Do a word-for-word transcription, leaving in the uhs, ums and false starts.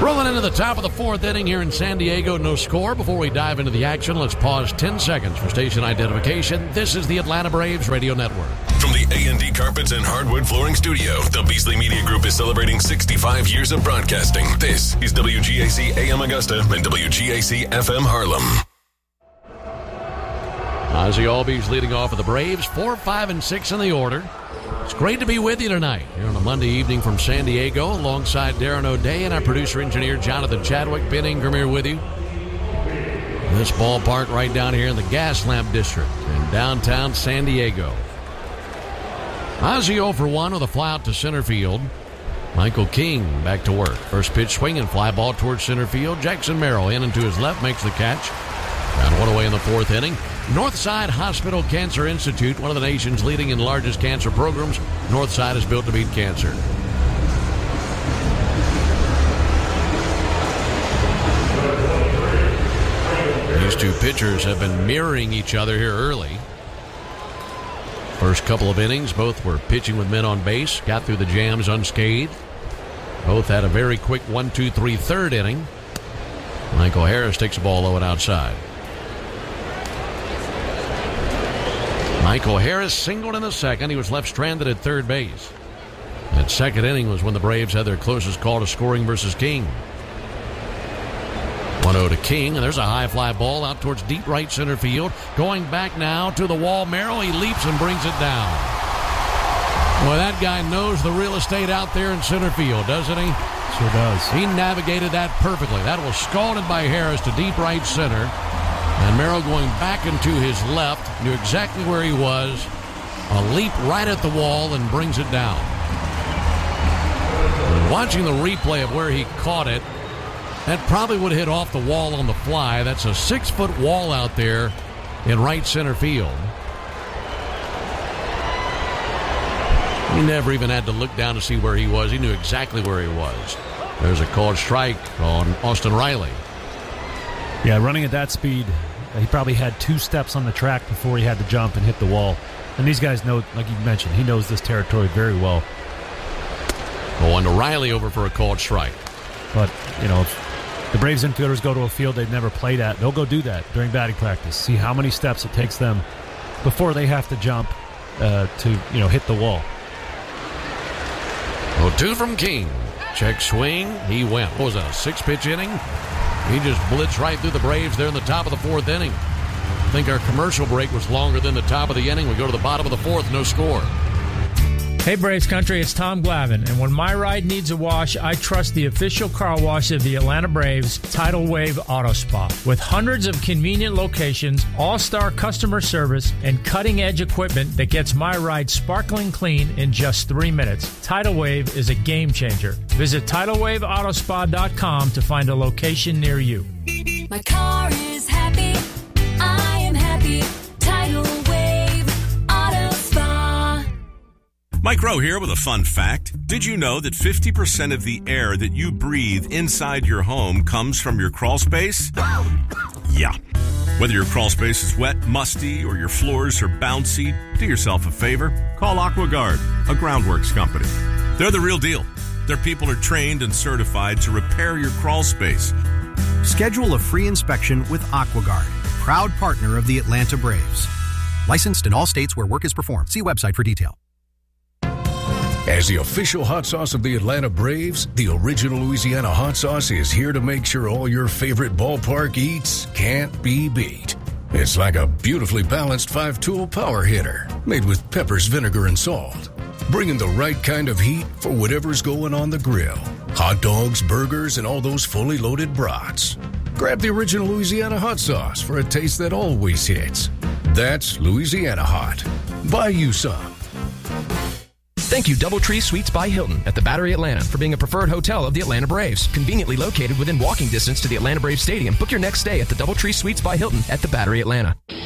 Rolling into the top of the fourth inning here in San Diego. No score. Before we dive into the action, let's pause ten seconds for station identification. This is the Atlanta Braves Radio Network. From the A and D Carpets and Hardwood Flooring Studio, the Beasley Media Group is celebrating sixty-five years of broadcasting. This is W G A C A M Augusta and W G A C F M Harlem. Ozzie Albies leading off of the Braves, four, five, and six in the order. It's great to be with you tonight here on a Monday evening from San Diego alongside Darren O'Day and our producer-engineer Jonathan Chadwick. Ben Ingram here with you. This ballpark right down here in the Gaslamp District in downtown San Diego. Ozzie oh for one with a fly out to center field. Michael King back to work. First pitch swinging, fly ball towards center field. Jackson Merrill in and to his left makes the catch. Down one away in the fourth inning. Northside Hospital Cancer Institute, one of the nation's leading and largest cancer programs. Northside is built to beat cancer. These two pitchers have been mirroring each other here early. First couple of innings, both were pitching with men on base, got through the jams unscathed. Both had a very quick one two three third inning. Michael Harris takes the ball low and outside. Michael Harris singled in the second. He was left stranded at third base. That second inning was when the Braves had their closest call to scoring versus King. one oh to King, and there's a high fly ball out towards deep right center field. Going back now to the wall. Merrill, he leaps and brings it down. Well, that guy knows the real estate out there in center field, doesn't he? Sure does. He navigated that perfectly. That was scalded by Harris to deep right center. And Merrill going back into his left, knew exactly where he was. A leap right at the wall and brings it down. And watching the replay of where he caught it, that probably would have hit off the wall on the fly. That's a six-foot wall out there in right center field. He never even had to look down to see where he was. He knew exactly where he was. There's a called strike on Austin Riley. Yeah, running at that speed, he probably had two steps on the track before he had to jump and hit the wall. And these guys know, like you mentioned, he knows this territory very well. Going to Riley over for a called strike. But, you know, if the Braves infielders go to a field they've never played at, they'll go do that during batting practice. See how many steps it takes them before they have to jump uh, to, you know, hit the wall. oh two from King. Check swing. He went. What was that, a six-pitch inning? He just blitzed right through the Braves there in the top of the fourth inning. I think our commercial break was longer than the top of the inning. We go to the bottom of the fourth, no score. Hey Braves Country, it's Tom Glavine, and when my ride needs a wash, I trust the official car wash of the Atlanta Braves, Tidal Wave Auto Spa. With hundreds of convenient locations, all-star customer service, and cutting-edge equipment that gets my ride sparkling clean in just three minutes, Tidal Wave is a game-changer. Visit tidal wave auto spa dot com to find a location near you. My car is happy, I am happy, Tidal Wave Auto Spa. Mike Rowe here with a fun fact. Did you know that fifty percent of the air that you breathe inside your home comes from your crawl space? Yeah. Whether your crawl space is wet, musty, or your floors are bouncy, do yourself a favor. Call AquaGuard, a groundworks company. They're the real deal. Their people are trained and certified to repair your crawl space. Schedule a free inspection with AquaGuard, proud partner of the Atlanta Braves. Licensed in all states where work is performed. See website for detail. As the official hot sauce of the Atlanta Braves, the original Louisiana hot sauce is here to make sure all your favorite ballpark eats can't be beat. It's like a beautifully balanced five-tool power hitter made with peppers, vinegar, and salt, bringing the right kind of heat for whatever's going on the grill. Hot dogs, burgers, and all those fully loaded brats. Grab the original Louisiana hot sauce for a taste that always hits. That's Louisiana Hot. Buy you some. Thank you, Doubletree Suites by Hilton at the Battery Atlanta, for being a preferred hotel of the Atlanta Braves. Conveniently located within walking distance to the Atlanta Braves Stadium. Book your next stay at the Doubletree Suites by Hilton at the Battery Atlanta.